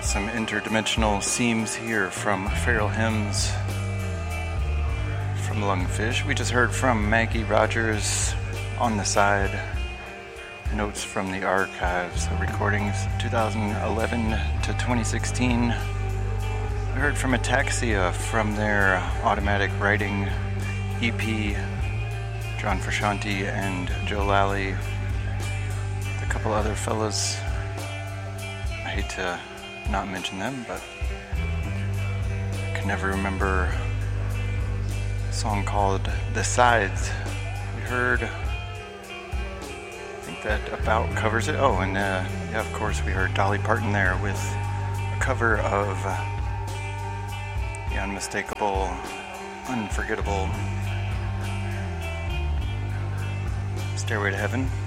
Got some interdimensional seams here from Feral Hymns from Lungfish. We just heard from Maggie Rogers, On the Side, notes from the archives, the recordings 2011 to 2016. We heard from Ataxia from their Automatic Writing EP, John Frusciante and Joe Lally. A couple other fellas, I hate to not mention them, but I can never remember a song called The Sides. We heard, I think that about covers it. Oh, and yeah, of course we heard Dolly Parton there with a cover of the unmistakable, unforgettable Stairway to Heaven.